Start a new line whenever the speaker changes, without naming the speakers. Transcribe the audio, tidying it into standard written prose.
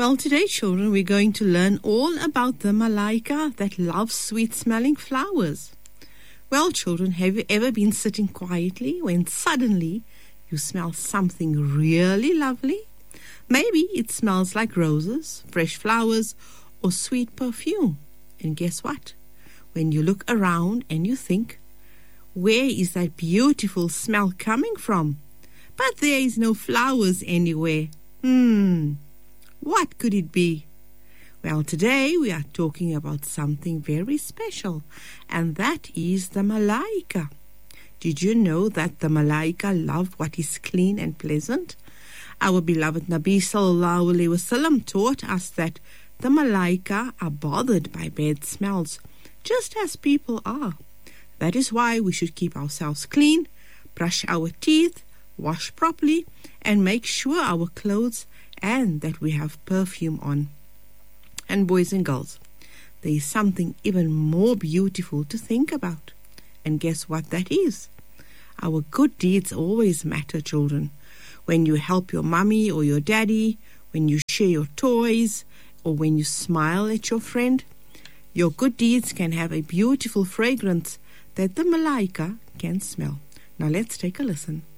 Well, today, children, we're going to learn all about the malaika that loves sweet-smelling flowers. Well, children, have you ever been sitting quietly when suddenly you smell something really lovely? Maybe it smells like roses, fresh flowers, or sweet perfume. And guess what? When you look around and you think, where is that beautiful smell coming from? But there is no flowers anywhere. What could it be? Well, today we are talking about something very special, and that is the malaika. Did you know that the malaika love what is clean and pleasant? Our beloved Nabi Sallallahu Alaihi Wasallam taught us that the malaika are bothered by bad smells, just as people are. That is why we should keep ourselves clean, brush our teeth, wash properly, and make sure our clothes and that we have perfume on. And boys and girls, there is something even more beautiful to think about. And guess what that is? Our good deeds always matter, children. When you help your mummy or your daddy, when you share your toys, or when you smile at your friend, your good deeds can have a beautiful fragrance that the malaika can smell. Now let's take a listen.